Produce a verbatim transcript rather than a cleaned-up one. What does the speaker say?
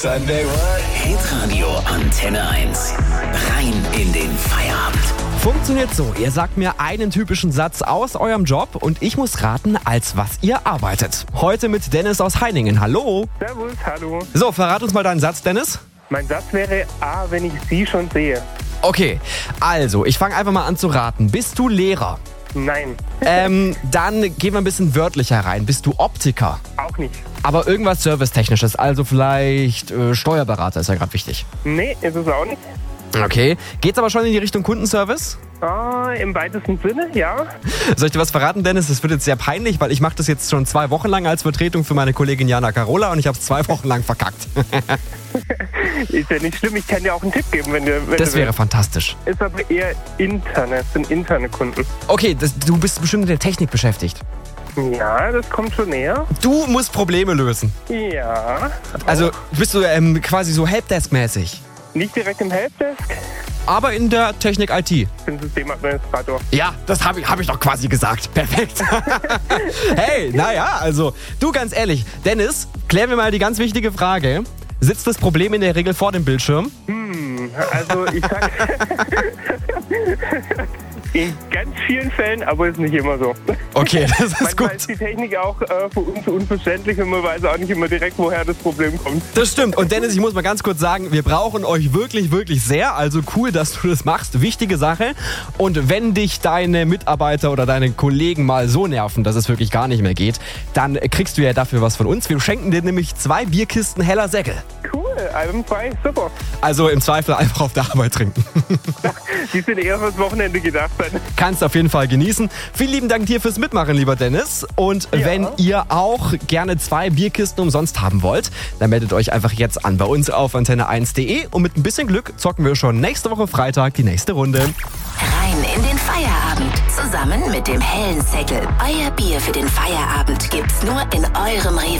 Sunday World. Hitradio Antenne eins. Rein in den Feierabend. Funktioniert so, ihr sagt mir einen typischen Satz aus eurem Job und ich muss raten, als was ihr arbeitet. Heute mit Dennis aus Heiningen. Hallo. Servus, hallo. So, verrat uns mal deinen Satz, Dennis. Mein Satz wäre, ah, wenn ich Sie schon sehe. Okay, also, ich fange einfach mal an zu raten. Bist du Lehrer? Nein, Ähm, dann gehen wir ein bisschen wörtlicher rein. Bist du Optiker? auch nicht. Aber irgendwas Servicetechnisches, also vielleicht äh, Steuerberater ist ja gerade wichtig. Nee, ist es auch nicht. Okay, geht's aber schon in die Richtung Kundenservice? Ah, im weitesten Sinne, ja. Soll ich dir was verraten, Dennis? Das wird jetzt sehr peinlich, weil ich mache das jetzt schon zwei Wochen lang als Vertretung für meine Kollegin Jana Carola und ich habe es zwei Wochen lang verkackt. Ist ja nicht schlimm, ich kann dir auch einen Tipp geben, wenn du wenn Das du wäre willst. fantastisch. Ist aber eher interne, es sind interne Kunden. Okay, das, du bist bestimmt mit der Technik beschäftigt. Ja, das kommt schon näher. Du musst Probleme lösen. Ja. Also bist du ähm, quasi so Helpdesk-mäßig, Nicht direkt im Helpdesk, aber in der Technik-I T. ich bin Systemadministrator. Ja, das habe ich, hab ich doch quasi gesagt. Perfekt. Hey, naja, also du ganz ehrlich, Dennis, klären wir mal die ganz wichtige Frage. Sitzt das Problem in der Regel vor dem Bildschirm? Hm, also ich sag... In ganz vielen Fällen, aber ist nicht immer so. Okay, das ist Manchmal gut. ist die Technik auch äh, für uns unverständlich und man weiß auch nicht immer direkt, woher das Problem kommt. Das stimmt. Und Dennis, ich muss mal ganz kurz sagen, wir brauchen euch wirklich, wirklich sehr. Also cool, dass du das machst. Wichtige Sache. Und wenn dich deine Mitarbeiter oder deine Kollegen mal so nerven, dass es wirklich gar nicht mehr geht, dann kriegst du ja dafür was von uns. Wir schenken dir nämlich zwei Bierkisten Heller Säckel. Cool, albumfrei, super. Also im Zweifel einfach auf der Arbeit trinken. Die sind eher fürs Wochenende gedacht dann. Kannst auf jeden Fall genießen. Vielen lieben Dank dir fürs Mitmachen, lieber Dennis. Und Ja. wenn ihr auch gerne zwei Bierkisten umsonst haben wollt, dann meldet euch einfach jetzt an bei uns auf antenne eins punkt de und mit ein bisschen Glück zocken wir schon nächste Woche Freitag die nächste Runde. Rein in den Feierabend. Zusammen mit dem hellen Säckel. Euer Bier für den Feierabend gibt's nur in eurem Rewe.